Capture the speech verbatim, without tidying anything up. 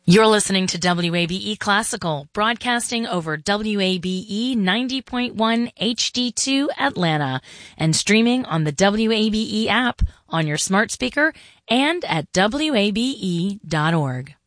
You're listening to W A B E Classical, broadcasting over W A B E ninety point one H D two Atlanta and streaming on the W A B E app on your smart speaker and at W A B E dot org.